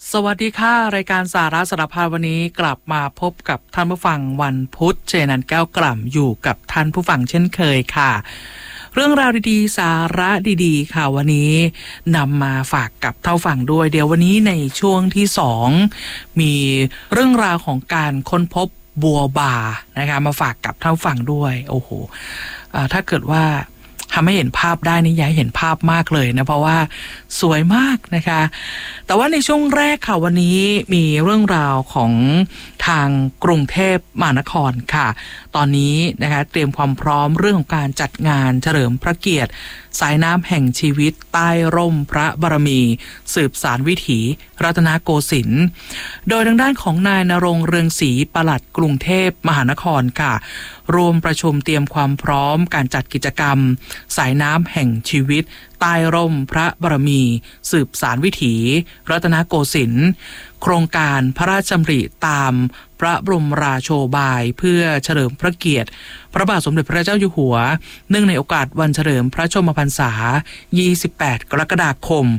สวัสดีค่ะรายการสาระสารพัดวันนี้กลับมาพบกับท่านผู้ฟังวันพุธเจนันแก้วกล่ำอยู่กับท่านผู้ฟังเช่นเคยค่ะเรื่องราวดีๆสาระดีๆค่ะวันนี้นำมาฝากกับท่านผู้ฟังด้วยเดี๋ยววันนี้ในช่วงที่2มีเรื่องราวของการค้นพบบัวบานะคะมาฝากกับท่านผู้ฟังด้วยโอ้โหถ้าเกิดว่าทำให้เห็นภาพได้นี่อยากให้เห็นภาพมากเลยนะเพราะว่าสวยมากนะคะแต่ว่าในช่วงแรกค่ะวันนี้มีเรื่องราวของทางกรุงเทพมหานครค่ะตอนนี้นะคะเตรียมความพร้อมเรื่องของการจัดงานเฉลิมพระเกียรติสายน้ำแห่งชีวิตใต้ร่มพระบารมีสืบสานวิถีรัตนโกสินทร์โดยทางด้านของนายณรงค์เรืองศรีปลัดกรุงเทพมหานครค่ะรวมประชุมเตรียมความพร้อมการจัดกิจกรรมสายน้ำแห่งชีวิตใต้ร่มพระบารมีสืบสานวิถีรัตนโกสินทร์โครงการพระราชดำริตามพระบรมราโชบายเพื่อเฉลิมพระเกียรติพระบาทสมเด็จพระเจ้าอยู่หัวเนื่องในโอกาสวันเฉลิมพระชนมพรรษา 28 กรกฎาคม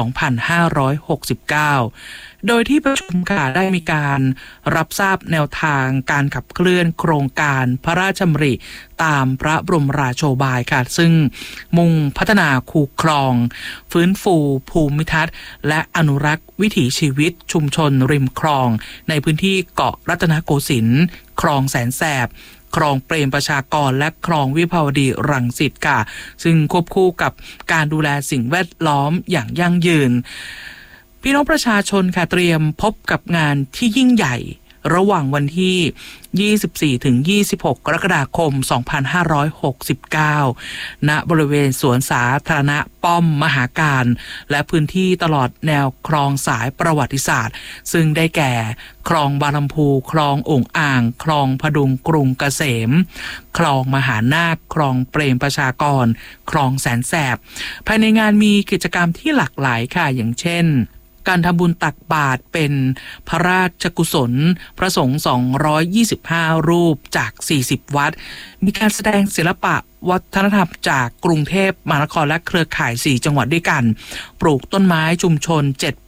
2569 โดยที่ประชุมค่ะได้มีการรับทราบแนวทางการขับเคลื่อนโครงการพระราชดำริตามพระบรมราโชบายค่ะซึ่งมุ่งพัฒนาคูคลองฟื้นฟูภูมิทัศน์และอนุรักษ์วิถีชีวิตชุมชนริมคลองในพื้นที่เกาะรัตนโกสินทร์คลองแสนแสบคลองเปรมประชากรและคลองวิภาวดีรังสิตค่ะซึ่งควบคู่กับการดูแลสิ่งแวดล้อมอย่างยั่งยืนพี่น้องประชาชนค่ะเตรียมพบกับงานที่ยิ่งใหญ่ระหว่างวันที่ 24 ถึง 26 กรกฎาคม 2569 ณ บริเวณสวนสาธารณะป้อมมหาการและพื้นที่ตลอดแนวคลองสายประวัติศาสตร์ซึ่งได้แก่คลองบางลำพูคลองโอ่งอ่างคลองพดุงกรุงเกษมคลองมหานาคคลองเปรมประชากรคลองแสนแสบภายในงานมีกิจกรรมที่หลากหลายค่ะอย่างเช่นการทำบุญตักบาตรเป็นพระราชกุศลพระสงฆ์225 รูปจาก 40 วัดมีการแสดงศิลปะวัฒนธรรมจากกรุงเทพมหานครและเครือข่าย 4 จังหวัดด้วยกันปลูกต้นไม้ชุมชน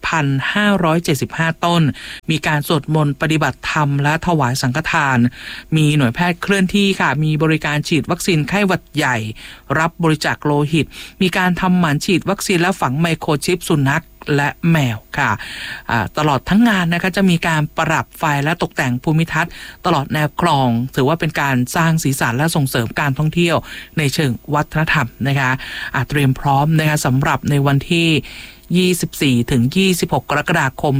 7,575 ต้นมีการสวดมนต์ปฏิบัติธรรมและถวายสังฆทานมีหน่วยแพทย์เคลื่อนที่ค่ะมีบริการฉีดวัคซีนไข้หวัดใหญ่รับบริจาคโลหิตมีการทำหมันฉีดวัคซีนและฝังไมโครชิปสุนัขและแมวค่ะตลอดทั้งงานนะคะจะมีการประดับไฟและตกแต่งภูมิทัศน์ตลอดแนวคลองถือว่าเป็นการสร้างสีสันและส่งเสริมการท่องเที่ยวในเชิงวัฒนธรรมนะคะเตรียมพร้อมนะคะสำหรับในวันที่24 ถึง 26 กรกฎาคม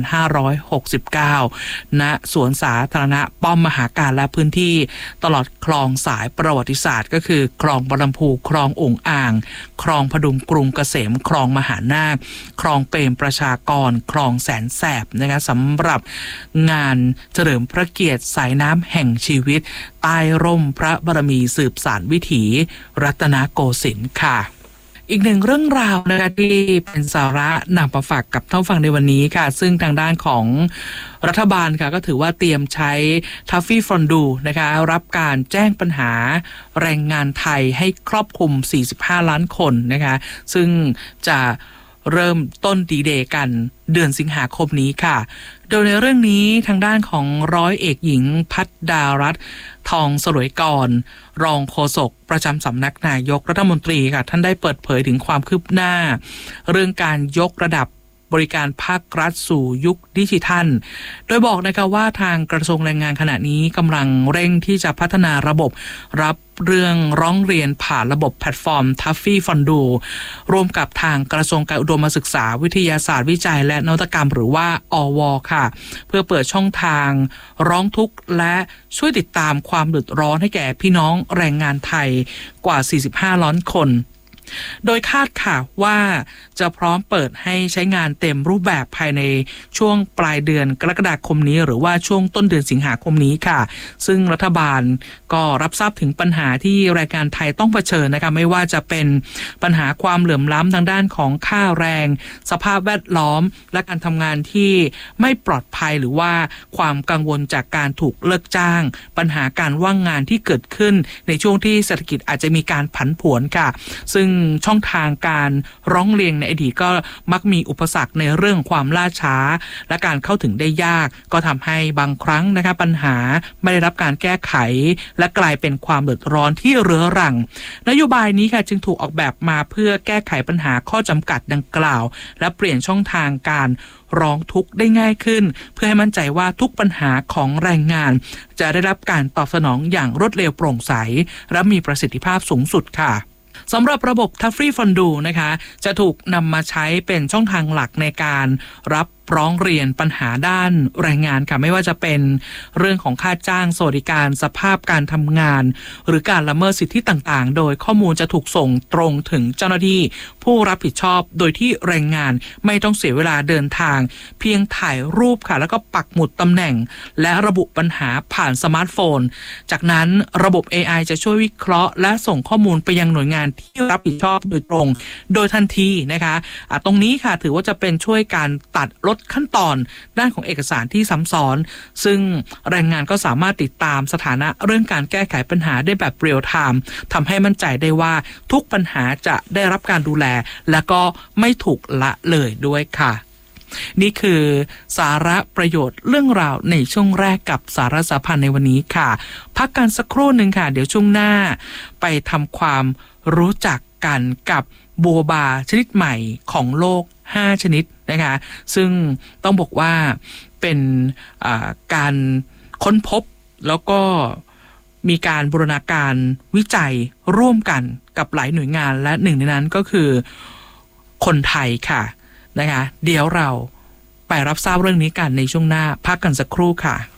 2569 ณ สวนสาธารณะป้อมมหาการและพื้นที่ตลอดคลองสายประวัติศาสตร์ก็คือคลองบางลำพูคลองโอ่งอ่างคลองพดุงกรุงเกษมคลองมหานาคคลองเปรมประชากรคลองแสนแสบนะคะสำหรับงานเฉลิมพระเกียรติสายน้ำแห่งชีวิตใต้ร่มพระบารมีสืบสานวิถีรัตนโกสินทร์ค่ะอีกหนึ่งเรื่องราวนะคะที่เป็นสาระนำมาฝากกับท่านฟังในวันนี้ค่ะซึ่งทางด้านของรัฐบาลค่ะก็ถือว่าเตรียมใช้ทัฟฟี่ฟอนดูนะคะรับการแจ้งปัญหาแรงงานไทยให้ครอบคลุม45 ล้านคนนะคะซึ่งจะเริ่มต้นดีเดย์กันเดือนสิงหาคมนี้ค่ะโดยในเรื่องนี้ทางด้านของร้อยเอกหญิงภัทรดารัตน์ทองสลวยกรรองโฆษกประจำสำนักนายกรัฐมนตรีค่ะท่านได้เปิดเผยถึงความคืบหน้าเรื่องการยกระดับบริการภาครัฐสู่ยุคดิจิทัลโดยบอกนะคะว่าทางกระทรวงแรงงานขณะนี้กำลังเร่งที่จะพัฒนาระบบรับเรื่องร้องเรียนผ่านระบบแพลตฟอร์มทัฟฟี่ฟอนดูร่วมกับทางกระทรวงการอุดมศึกษาวิทยาศาสตร์วิจัยและนวัตกรรมหรือว่าอว.ค่ะเพื่อเปิดช่องทางร้องทุกข์และช่วยติดตามความเดือดร้อนให้แก่พี่น้องแรงงานไทยกว่า45 ล้านคนโดยคาดค่ะว่าจะพร้อมเปิดให้ใช้งานเต็มรูปแบบภายในช่วงปลายเดือนกรกฎาคมนี้หรือว่าช่วงต้นเดือนสิงหาคมนี้ค่ะซึ่งรัฐบาลก็รับทราบถึงปัญหาที่แรงงานไทยต้องเผชิญนะคะไม่ว่าจะเป็นปัญหาความเหลื่อมล้ำทางด้านของค่าแรงสภาพแวดล้อมและการทำงานที่ไม่ปลอดภัยหรือว่าความกังวลจากการถูกเลิกจ้างปัญหาการว่างงานที่เกิดขึ้นในช่วงที่เศรษฐกิจอาจจะมีการผันผวนค่ะซึ่งช่องทางการร้องเรียนในอดีตก็มักมีอุปสรรคในเรื่องความล่าช้าและการเข้าถึงได้ยากก็ทำให้บางครั้งนะคะปัญหาไม่ได้รับการแก้ไขและกลายเป็นความเดือดร้อนที่เรื้อรังนโยบายนี้ค่ะจึงถูกออกแบบมาเพื่อแก้ไขปัญหาข้อจำกัดดังกล่าวและเปลี่ยนช่องทางการร้องทุกข์ได้ง่ายขึ้นเพื่อให้มั่นใจว่าทุกปัญหาของแรงงานจะได้รับการตอบสนองอย่างรวดเร็วโปร่งใสและมีประสิทธิภาพสูงสุดค่ะสำหรับระบบทัฟฟี่ฟอนดูนะคะจะถูกนำมาใช้เป็นช่องทางหลักในการรับร้องเรียนปัญหาด้านแรงงานค่ะไม่ว่าจะเป็นเรื่องของค่าจ้างสวัสดิการสภาพการทำงานหรือการละเมิดสิทธิต่างๆโดยข้อมูลจะถูกส่งตรงถึงเจ้าหน้าที่ผู้รับผิดชอบโดยที่แรงงานไม่ต้องเสียเวลาเดินทางเพียงถ่ายรูปค่ะแล้วก็ปักหมุดตำแหน่งและระบุปัญหาผ่านสมาร์ทโฟนจากนั้นระบบ AI จะช่วยวิเคราะห์และส่งข้อมูลไปยังหน่วยงานที่รับผิดชอบโดยตรงโดยทันทีนะคะตรงนี้ค่ะถือว่าจะเป็นช่วยการตัดลดขั้นตอนด้านของเอกสารที่ซ้ำซ้อนซึ่งแรงงานก็สามารถติดตามสถานะเรื่องการแก้ไขปัญหาได้แบบเรียลไทม์ทำให้มั่นใจได้ว่าทุกปัญหาจะได้รับการดูแลและก็ไม่ถูกละเลยด้วยค่ะนี่คือสาระประโยชน์เรื่องราวในช่วงแรกกับสาระสาพันธ์ในวันนี้ค่ะพักกันสักครู่หนึ่งค่ะเดี๋ยวช่วงหน้าไปทำความรู้จักกันกับบัวบาชนิดใหม่ของโลก5ชนิดนะคะซึ่งต้องบอกว่าเป็นการค้นพบแล้วก็มีการบูรณาการวิจัยร่วมกันกับหลายหน่วยงานและหนึ่งในนั้นก็คือคนไทยค่ะนะคะเดี๋ยวเราไปรับทราบเรื่องนี้กันในช่วงหน้าพักกันสักครู่ค่ะ